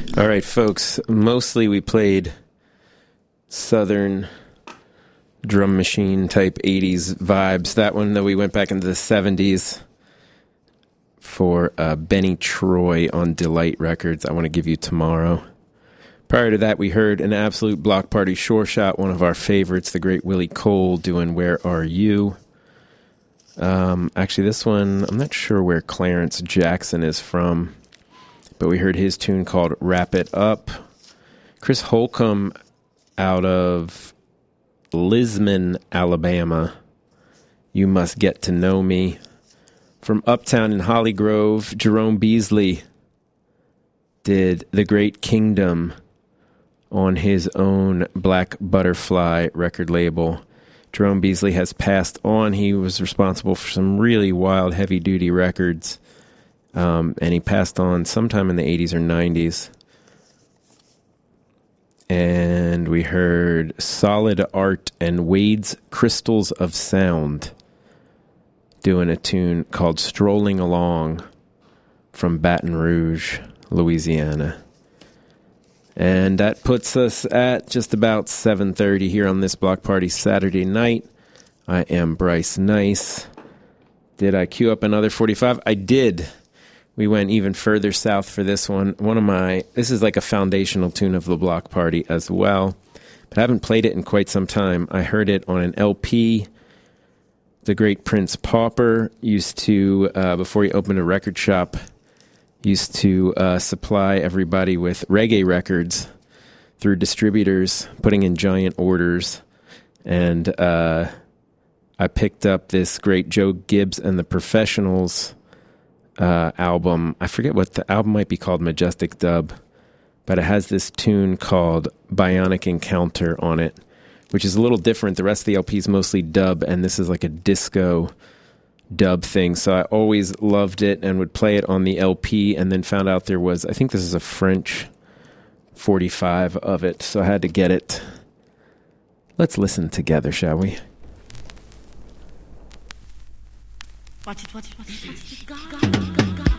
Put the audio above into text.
All right, folks. Mostly we played Southern drum machine type 80s vibes. That one, though, we went back into the 70s for Benny Troy on Delight Records. I Want to Give You Tomorrow. Prior to that, we heard an absolute Block Party sure shot, one of our favorites, the great Willie Cole doing Where Are You? Actually, this one, I'm not sure where Clarence Jackson is from, but we heard his tune called Wrap It Up. Chris Holcomb out of Lisman, Alabama, You Must Get to Know Me. From Uptown in Holly Grove, Jerome Beasley did The Great Kingdom on his own Black Butterfly record label. Jerome Beasley has passed on. He was responsible for some really wild, heavy-duty records. And he passed on sometime in the 80s or 90s. And we heard Solid Art and Wade's Crystals of Sound doing a tune called Strolling Along from Baton Rouge, Louisiana. And that puts us at just about 7:30 here on this Block Party Saturday night. I am Bryce Nice. Did I queue up another 45? I did. We went even further south for this one. This is like a foundational tune of the Block Party as well. But I haven't played it in quite some time. I heard it on an LP. The great Prince Pauper used to, before he opened a record shop, used to supply everybody with reggae records through distributors, putting in giant orders. And I picked up this great Joe Gibbs and the Professionals album. I forget what the album might be called, Majestic Dub, but it has this tune called Bionic Encounter on it, which is a little different. The rest of the LP is mostly dub, and this is like a disco dub thing. So I always loved it and would play it on the LP, and then found out there was, I think this is a French 45 of it, so I had to get it. Let's listen together, shall we? Watch it.